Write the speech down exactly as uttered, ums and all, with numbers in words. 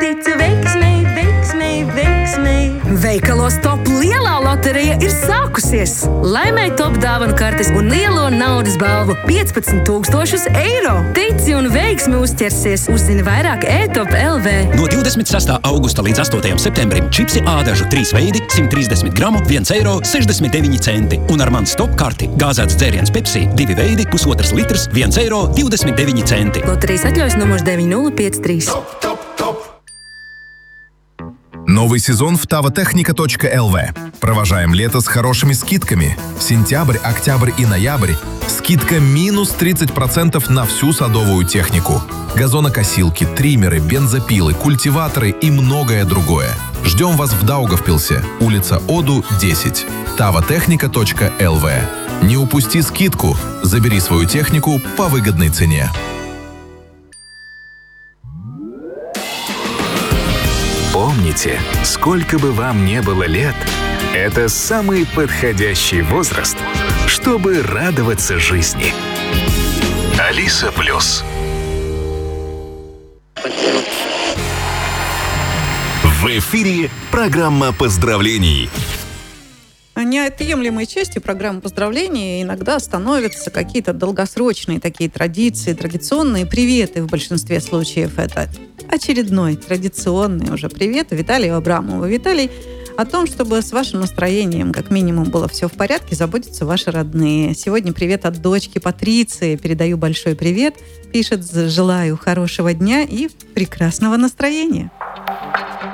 ticu veiksmei, veiksmei, veiksmei. Veikalos Top lielā loterija ir sākusies. Laimēj Top dāvanu kartes un lielo naudas balvu piecpadsmit tūkstošus eiro. Tici un veiksmi uzķersies. Uzzini vairāk e top punkt l v. No divdesmit sestā augusta līdz astotajam septembrim čipsi ādažu trīs veidi, simt trīsdesmit gramu, viens eiro sešdesmit deviņi centi. Un ar mans Top karti gāzēts dzēriens Pepsi, divi veidi, pusotrs litrs, viens eiro divdesmit deviņi centi. Loterijas atļaujas numurs deviņi nulle pieci trīs. Топ, топ, топ. Новый сезон в таватехника точка эл ви. Провожаем лето с хорошими скидками. Сентябрь, октябрь и ноябрь. Скидка минус тридцать процентов на всю садовую технику. Газонокосилки, триммеры, бензопилы, культиваторы и многое другое. Ждем вас в Даугавпилсе, улица Оду, десять. таватехника точка эл ви. Не упусти скидку. Забери свою технику по выгодной цене. Помните, сколько бы вам не было лет, это самый подходящий возраст, чтобы радоваться жизни. Алиса Плюс. В эфире программа поздравлений. Неотъемлемой частью программы поздравлений иногда становятся какие-то долгосрочные такие традиции, традиционные приветы. В большинстве случаев это очередной традиционный уже привет Виталию Абрамову. Виталий, о том, чтобы с вашим настроением как минимум было все в порядке, заботятся ваши родные. Сегодня привет от дочки Патриции. Передаю большой привет. Пишет: желаю хорошего дня и прекрасного настроения.